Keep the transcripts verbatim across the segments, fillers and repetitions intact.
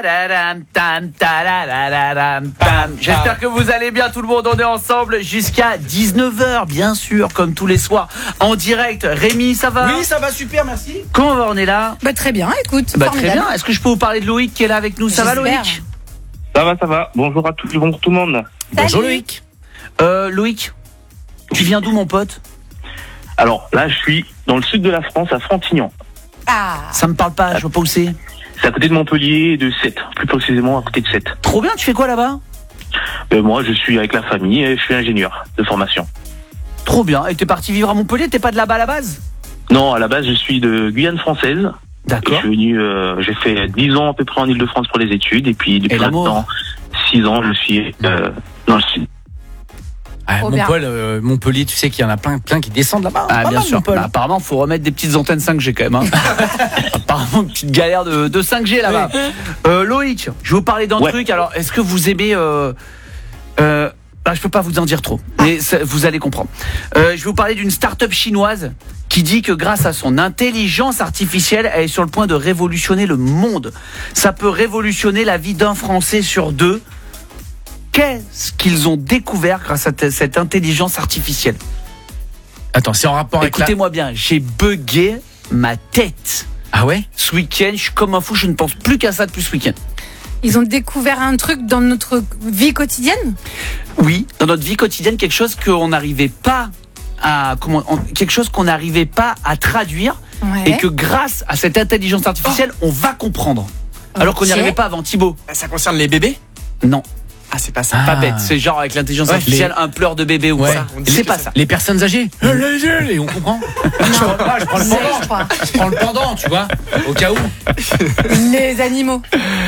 tararam, tam, tarararam, tam. J'espère que vous allez bien tout le monde. On est ensemble jusqu'à dix-neuf heures, bien sûr, comme tous les soirs, en direct. Rémi, ça va? Oui, ça va super, merci. Comment va, on est là? Bah très bien, écoute. Bah très bien. Est-ce que je peux vous parler de Loïc qui est là avec nous? Ça va, Loïc? Ça va, ça va. Bonjour à tout, bonjour tout le monde. Salut. Bonjour Loïc. Euh, Loïc, tu viens d'où, mon pote? Alors là, je suis dans le sud de la France, à Frontignan. Ah. Ça me parle pas, je vois pas où c'est. C'est à côté de Montpellier et de Sète, plus précisément à côté de Sète. Trop bien, tu fais quoi là-bas? Euh, moi, je suis avec la famille et je suis ingénieur de formation. Trop bien. Et t'es parti vivre à Montpellier? T'es pas de là-bas à la base? Non, à la base, je suis de Guyane française. D'accord. Je suis venu, euh, j'ai fait dix ans à peu près en Ile-de-France pour les études et puis depuis Et l'amour maintenant, six ans, je suis euh, dans le sud. Ah, Trop Montpellier, euh, Montpellier, tu sais qu'il y en a plein, plein qui descendent là-bas. Ah, Pas bien mal, sûr. Montpellier. Bah, apparemment, faut remettre des petites antennes cinq G quand même. Hein. Apparemment, une petite galère de, de cinq G là-bas. Euh, Loïc, je vais vous parler d'un Ouais. truc. Alors, est-ce que vous aimez euh, euh, bah, je peux pas vous en dire trop, mais ça, vous allez comprendre. Euh, je vais vous parler d'une start-up chinoise qui dit que grâce à son intelligence artificielle, elle est sur le point de révolutionner le monde. Ça peut révolutionner la vie d'un Français sur deux. Qu'est-ce qu'ils ont découvert grâce à t- cette intelligence artificielle? Attends, c'est en rapport avec la... Écoutez-moi bien, j'ai bugué ma tête. Ah ouais? Ce week-end, je suis comme un fou, je ne pense plus qu'à ça depuis ce week-end. Ils ont découvert un truc dans notre vie quotidienne. Oui, dans notre vie quotidienne, quelque chose qu'on n'arrivait pas à comment, on- quelque chose qu'on n'arrivait pas à traduire, Ouais. et que grâce à cette intelligence artificielle, on va comprendre. Alors qu'on n'y Ok. arrivait pas avant. Thibaut? Ça concerne les bébés? Non, Ah, c'est pas ça. pas bête. C'est genre avec l'intelligence Ouais, artificielle, les- un pleur de bébé ou Ouais. ça. On dit C'est que pas ça- ça. Les personnes âgées. Et on comprend. Je prends, pas, je prends le C'est, pendant. je crois. Je prends le pendant, tu vois, au cas où. Les animaux.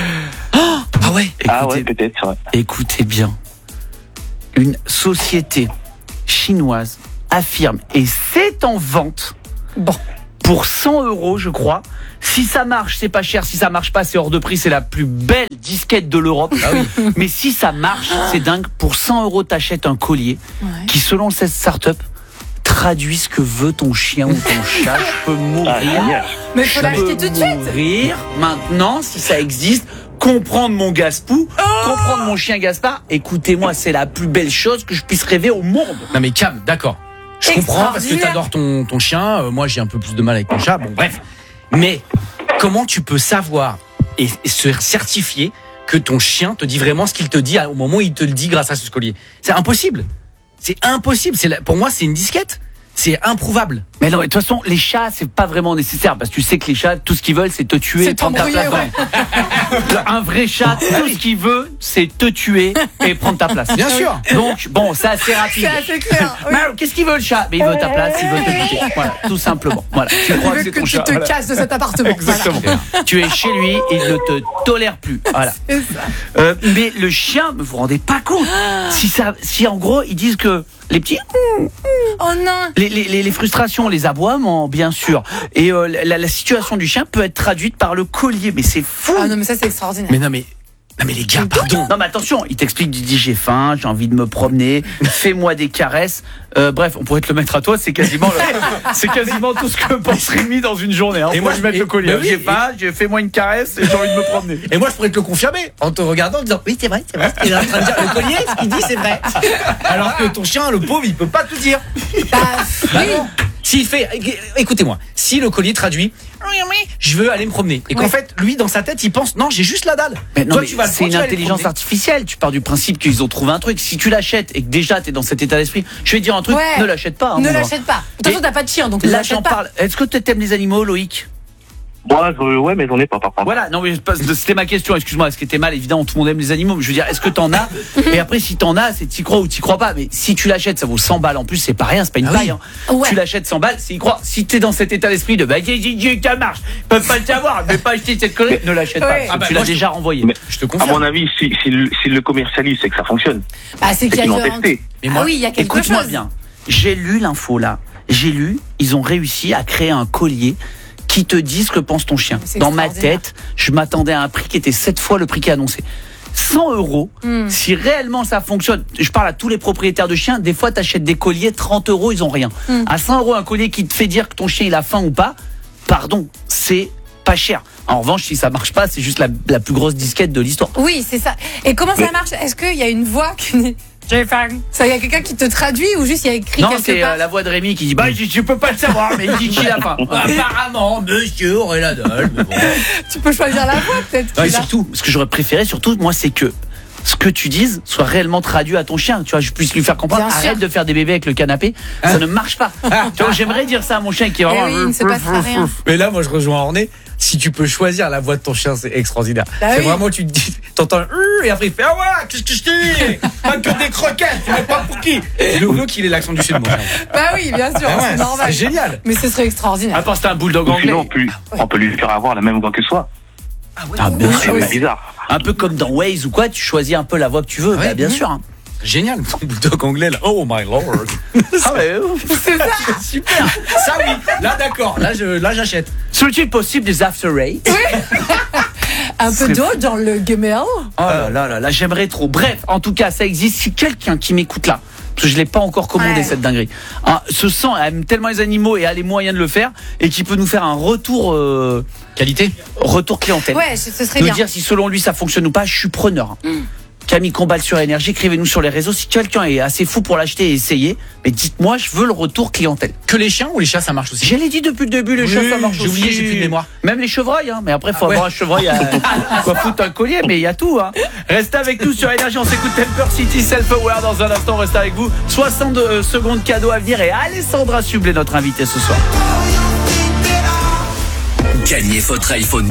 Ah ouais? Ah Écoutez- ouais, peut-être, c'est vrai. Écoutez bien, une société chinoise affirme, et c'est en vente, Bon. pour cent euros, je crois. Si ça marche, c'est pas cher. Si ça marche pas, c'est hors de prix. C'est la plus belle disquette de l'Europe. Ah oui. Mais si ça marche, c'est dingue. Pour cent euros, t'achètes un collier Ouais. qui, selon cette start-up, traduit ce que veut ton chien ou ton chat. Je peux Ah, mourir. génial. Mais faut Je l'acheter peux tout de suite. mourir maintenant, si ça existe. Comprendre mon Gaspou, comprendre mon chien Gaspard. Écoutez-moi, c'est la plus belle chose que je puisse rêver au monde. Non mais Cam, d'accord. Je comprends parce que Extraordinaire. t'adores ton, ton chien. Euh, moi, j'ai un peu plus de mal avec mon chat. Bon, bref. Mais comment tu peux savoir et, et se certifier que ton chien te dit vraiment ce qu'il te dit au moment où il te le dit grâce à ce collier? C'est impossible. C'est impossible. C'est la- pour moi, c'est une disquette. C'est improuvable. Mais non, mais de toute façon, les chats, c'est pas vraiment nécessaire parce que tu sais que les chats, tout ce qu'ils veulent, c'est te tuer C'est et prendre ta t'embrouiller, place. Un vrai chat, tout ce qu'il veut, c'est te tuer et prendre ta place. Bien sûr. Donc, bon, c'est assez rapide. C'est assez clair. Oui. Mais alors, qu'est-ce qu'il veut le chat? Mais il veut ta place, il veut te tuer. Voilà, tout simplement. Voilà. Tu crois Il que veut c'est que ton tu chat. te Voilà. casses de cet appartement. Exactement. Tu es chez lui, il ne te tolère plus. Voilà. Voilà. C'est ça. Euh, mais le chien, vous vous rendez pas compte. Si ça, si en gros ils disent que les petits, Oh non. les, les, les, les frustrations, les aboiements, bien sûr, et euh, la, la situation du chien peut être traduite par le collier. Mais c'est fou. Ah non, mais ça, c'est extraordinaire. Mais non mais non mais les gars, pardon. Non mais attention, il t'explique, il dit j'ai faim, j'ai envie de me promener, fais-moi des caresses. Euh, bref, on pourrait te le mettre à toi, c'est quasiment, le- c'est quasiment tout ce que pense Rémi dans une journée. Hein. Et Et moi, moi je mets et- le collier. bah oui, j'ai et- faim, j'ai fais-moi une caresse et j'ai envie de me promener. Et moi, je pourrais te le confirmer en te regardant, en disant oui, c'est vrai, c'est vrai. Il est en train de dire le collier, ce qu'il dit, c'est vrai. Alors que ton chien, le pauvre, il peut pas tout dire. Bah, Bah oui. non. S'il fait, écoutez-moi, si le collier traduit, je veux aller me promener, et qu'en Ouais. fait, lui, dans sa tête, il pense, non, j'ai juste la dalle. Mais non, Toi, mais tu vas le c'est prendre, une tu vas aller te intelligence promener. artificielle. Tu pars du principe qu'ils ont trouvé un truc. Si tu l'achètes et que déjà t'es dans cet état d'esprit, je vais te dire un truc, Ouais. ne l'achète pas. hein, Ne mon gars. l'achète pas. De toute façon, Et t'as pas de chien, donc ne Là, l'achète j'en pas. parle. Est-ce que tu aimes les animaux, Loïc? Moi, je- ouais, mais j'en ai pas, par contre. Voilà, non mais c'était ma question, excuse-moi, ce qui était mal, évidemment, tout le monde aime les animaux, mais je veux dire, est-ce que t'en as? Et après, si t'en as, c'est t'y crois ou t'y crois pas, mais si tu l'achètes, ça vaut cent balles en plus, c'est pas rien, c'est pas une Ah oui. paille, hein. Ouais. Tu l'achètes cent balles, c'est y croire. Si t'es dans cet état d'esprit de, bah, j'ai dit que ça marche, ils peuvent pas le savoir, ne pas acheter cette connerie, ne l'achète pas, Ouais. parce que Ah bah, tu moi, l'as je- déjà renvoyé. Mais Je te à confirme. mon avis, s'il si, si, s'il le commercialise, c'est que ça fonctionne. Bah, c'est C'est qu'il y a qu'ils l'ont eu un- testé. Mais Ah moi, oui, il y a quelque Écoute-moi chose. bien, j'ai lu l'info là, j'ai lu, ils ont réussi à créer un collier qui te dit ce que pense ton chien. C'est Dans ma extraordinaire. tête, je m'attendais à un prix qui était sept fois le prix qui est annoncé. cent euros, Hmm. si réellement ça fonctionne, je parle à tous les propriétaires de chiens, des fois t'achètes des colliers, trente euros, ils ont rien. Hmm. À cent euros, un collier qui te fait dire que ton chien il a faim ou pas, pardon, c'est pas cher. En revanche, si ça marche pas, c'est juste la, la plus grosse disquette de l'histoire. Oui, c'est ça. Et comment ça marche? Est-ce qu'il y a une voix qui... Ça, il y a quelqu'un qui te traduit ou juste il y a écrit Non, quelque c'est part euh, la voix de Rémi qui dit bah je, je peux pas le savoir, mais il dit qu'il a faim. Apparemment, monsieur aurait la dalle. Mais bon. Tu peux choisir la voix peut-être. Ouais, qu'il a. surtout, ce que j'aurais préféré, surtout, moi, c'est que ce que tu dises soit réellement traduit à ton chien. Tu vois, je puisse lui faire comprendre. Bien Arrête sûr. de faire des bébés avec le canapé. Ça ne marche pas. Tu vois, j'aimerais dire ça à mon chien qui est Eh vraiment. oui, il ne se passera rien. Mais là, moi, je rejoins Orné. Si tu peux choisir la voix de ton chien, c'est extraordinaire. Bah c'est oui. vraiment, tu te dis, t'entends un euh, et après il fait ah ouais, qu'est-ce que je dis? Pas que des croquettes, tu n'es pas pour qui? Le veut qu'il ait l'accent du sud, mon chien. Bah oui, bien sûr, Ah ouais, c'est normal. c'est génial. Mais ce serait extraordinaire. À part c'est un bulldog Ou anglais. sinon, on peut, lui- on peut lui faire avoir la même voix que soi. Ah, bien Oui, sûr. oui. C'est bizarre. Un peu comme dans Waze ou quoi, tu choisis un peu la voix que tu veux. Ouais. Bah, bien sûr. hein. Génial, ton bulldog anglais là. Oh my lord. Ah ouais. C'est ça. Super. Ça oui. Là d'accord. Là je, là j'achète. Serait-il possible des after eight? Un peu C'est d'eau dans le Gmail. Oh là là là là, j'aimerais trop. Bref, en tout cas, ça existe. Si quelqu'un qui m'écoute là, parce que je l'ai pas encore commandé Ouais. cette dinguerie, hein, se sent, aime tellement les animaux et a les moyens de le faire, et qui peut nous faire un retour, euh, Qualité. retour clientèle. Ouais, ce serait Nous bien. dire si selon lui ça fonctionne ou pas, je suis preneur. Camille Combal sur Énergie, écrivez-nous sur les réseaux. Si quelqu'un est assez fou pour l'acheter et essayer, mais dites-moi, je veux le retour clientèle. Que les chiens ou les chats ça marche aussi? Je l'ai dit depuis le début, les Oui, chats ça marche j'ai oublié, aussi. j'ai plus de mémoire. Même les chevreuils, hein. Mais après faut Ah ouais. avoir un chevreuil à quoi foutre un collier, mais il y a tout. Hein. Restez avec nous sur Énergie, on s'écoute Temper City Self Aware dans un instant. Restez avec vous. soixante secondes cadeaux à venir et Alessandra Sublet, notre invitée ce soir. Gagnez votre iPhone